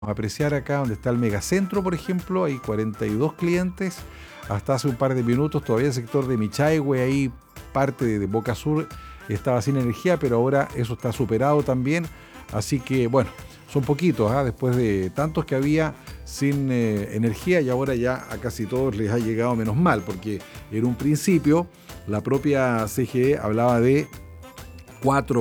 apreciar acá donde está el Megacentro, por ejemplo, hay 42 clientes. Hasta hace un par de minutos todavía el sector de Michaihue, ahí parte de Boca Sur, estaba sin energía, pero ahora eso está superado también. Así que, bueno, son poquitos, después de tantos que había sin energía, y ahora ya a casi todos les ha llegado, menos mal, porque en un principio la propia CGE hablaba de 4